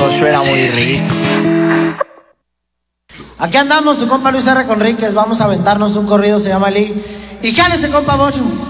Bocho era muy rico. Aquí andamos, su compa Luis R. Conríquez. Vamos a aventarnos un corrido, se llama Lee. Y jálese, compa Bocho.